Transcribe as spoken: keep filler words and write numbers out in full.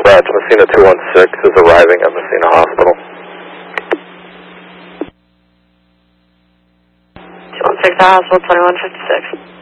dispatch. Messina two one six is arriving at Messina Hospital. two one six Hospital, twenty-one fifty-six.